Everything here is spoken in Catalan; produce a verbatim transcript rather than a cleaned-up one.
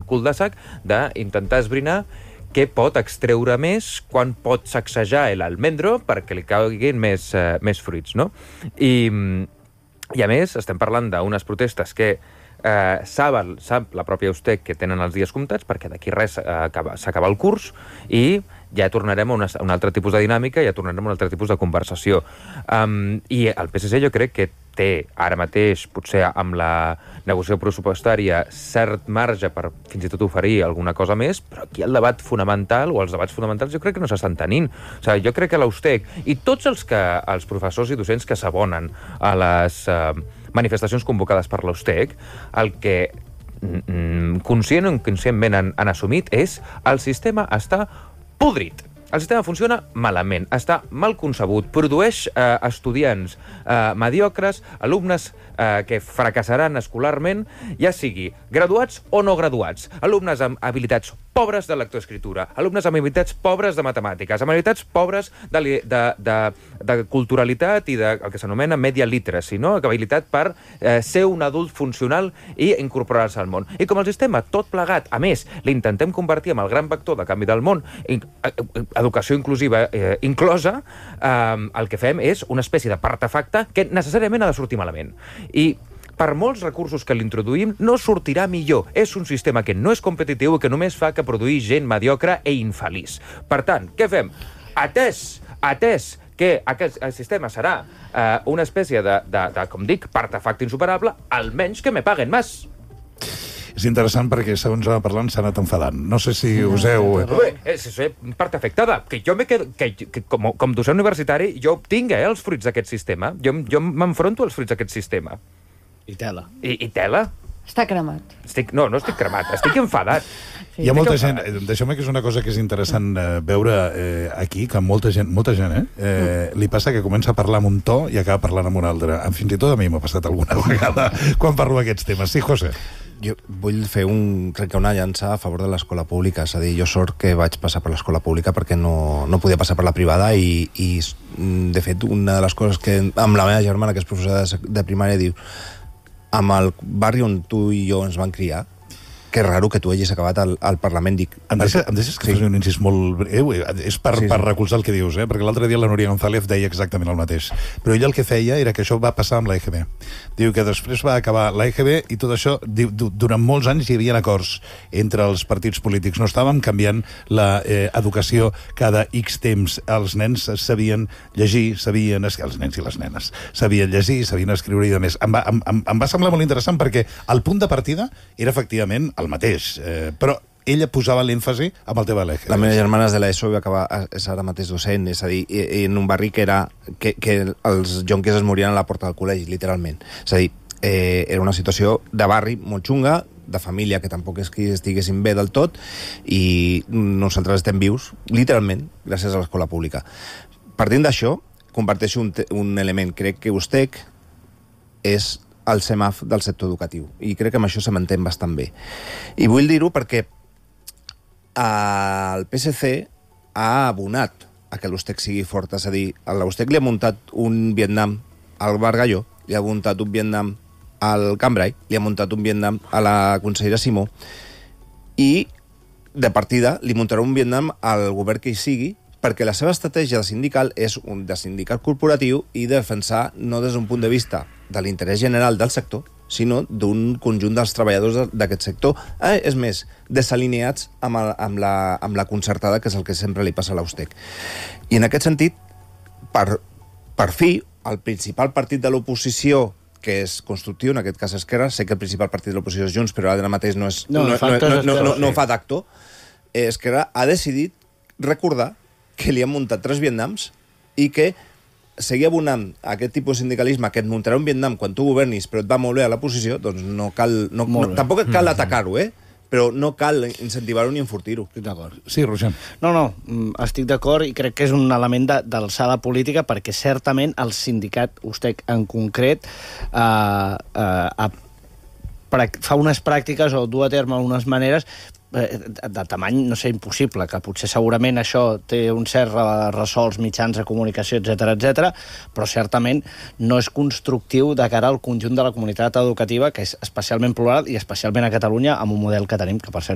cul de sac d'intentar esbrinar què pot extreure més, quan pot sacsejar l'almendro perquè li caiguin més, eh, més fruits, no? I, I a més, estem parlant d'unes protestes que eh, sap, sap la pròpia Ustec que tenen els dies comptats perquè d'aquí res s'acaba el curs i ja tornarem a, una, a un altre tipus de dinàmica, ja tornarem a un altre tipus de conversació. Um, I el P S C jo crec que té ara mateix, potser amb la negociació pressupostària, cert marge per fins i tot oferir alguna cosa més, però aquí el debat fonamental, o els debats fonamentals, jo crec que no s'estan tenint. O sigui, jo crec que l'Ustec i tots els, que, els professors i docents que s'abonen a les eh, manifestacions convocades per l'Ustec, el que mm, conscient o inconscientment han, han assumit és el sistema està podrit. El sistema funciona malament, està mal concebut, produeix eh, estudiants eh, mediocres, alumnes eh, que fracassaran escolarment, ja sigui graduats o no graduats, alumnes amb habilitats pobres de lectoescriptura, alumnes amb habilitats pobres de matemàtiques, amb habilitats pobres de, de, de, de culturalitat i de el que s'anomena media literacy, no? Habilitat per eh, ser un adult funcional i incorporar-se al món. I com el sistema, tot plegat, a més, l'intentem convertir en el gran vector de canvi del món, i, educació inclusiva eh, inclosa, eh, el que fem és una espècie de partefacte que necessàriament ha de sortir malament. I per molts recursos que l'introduïm, no sortirà millor. És un sistema que no és competitiu i que només fa que produir gent mediocre i infeliç. Per tant, què fem? Atès, atès que aquest sistema serà eh, una espècie de, de, de, com dic, partefacte insuperable, almenys que me paguen més. És interessant perquè, segons va parlant, s'ha anat enfadant. No sé si us heu... Bé, és, és part afectada. Que jo me quedo, que, que com, com docent universitari, jo obtinc eh, els fruits d'aquest sistema. Jo, jo m'enfronto als fruits d'aquest sistema. I tela. I, i tela? Està cremat. Estic, no, no estic cremat, estic enfadat. Sí. Hi ha molta gent, deixeu-me que és una cosa que és interessant eh, veure eh, aquí, que molta gent, molta gent eh, eh, li passa que comença a parlar amb un to i acaba parlant amb un altre. Fins i tot a mi m'ha passat alguna vegada quan parlo d'aquests temes. Sí, José? Jo vull fer un, crec que una llança a favor de l'escola pública. És a dir, jo sort que vaig passar per l'escola pública perquè no, no podia passar per la privada i, i, de fet, una de les coses que amb la meva germana, que és professora de, de primària, diu: amb el barri on tu i jo ens van criar, que raro que tu hagis acabat al, al Parlament. Dic, em, deixa, em deixes que sí. faci un incís molt breu? És per, sí, sí. per recolzar el que dius, eh? Perquè l'altre dia la Núria González deia exactament el mateix. Però ella el que feia era que això va passar amb l'E G B. Diu que després va acabar l'E G B i tot això, diu, durant molts anys hi havia acords entre els partits polítics. No estàvem canviant l'educació eh, cada X temps. Els nens sabien llegir, sabien... Els nens i les nenes sabien llegir, sabien escriure i de més. Em va, em, em va semblar molt interessant perquè el punt de partida era efectivament el mateix, eh, però ella posava l'èmfasi amb el tema de l'E G B. La meva germana és de l'ESO i va acabar, és ara mateix docent, és a dir, en un barri que era que, que els jonques es morien a la porta del col·legi, literalment. És a dir, eh, era una situació de barri molt xunga, de família que tampoc és que estiguessin bé del tot, i nosaltres estem vius, literalment, gràcies a l'escola pública. Partint d'això, comparteixo un, un element. Crec que Ustec és el semàf del sector educatiu. I crec que amb això se m'entén bastant bé. I vull dir-ho perquè el P S C ha abonat a que l'Ustec sigui fort. És a dir, a l'Ustec li ha muntat un Vietnam al Bargalló, li ha muntat un Vietnam al Cambrai, li ha muntat un Vietnam a la consellera Simó, i de partida li muntarà un Vietnam al govern que hi sigui, perquè la seva estratègia de sindical és un de sindicat corporatiu i defensar no des d'un punt de vista de l'interès general del sector, sinó d'un conjunt dels treballadors d'aquest sector. Eh, és més, desalineats amb, el, amb, la, amb la concertada, que és el que sempre li passa a l'Ustec. I en aquest sentit, per, per fi, el principal partit de l'oposició que és constructiu, en aquest cas Esquerra, sé que el principal partit de l'oposició és Junts, però ara mateix no, és, no, no, no, no, no, no, no fa d'actor, Esquerra ha decidit recordar que li han muntat tres Vietnams i que seguir abonant aquest tipus de sindicalisme que et muntarà un Vietnam quan tu governis però et va molt bé a la posició, doncs no cal... No, no, tampoc cal atacar-ho, eh? Però no cal incentivar-ho ni enfortir-ho. Estic d'acord. Sí, Roger. No, no, estic d'acord i crec que és un element d'alçada política perquè certament el sindicat Ustec en concret eh, eh, fa unes pràctiques o du a terme unes maneres de tamany, no sé, impossible, que potser segurament això té un cert ressols mitjans de comunicació, etcètera, etcètera, però certament no és constructiu de cara al conjunt de la comunitat educativa, que és especialment plural i especialment a Catalunya, amb un model que tenim, que per cert